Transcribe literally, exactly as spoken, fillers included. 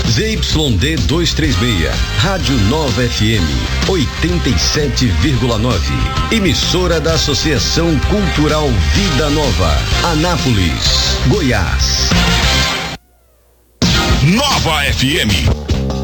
Z Y D duzentos e trinta e seis, Rádio Nova F M, oitenta e sete vírgula nove. Emissora da Associação Cultural Vida Nova, Anápolis, Goiás. Nova F M.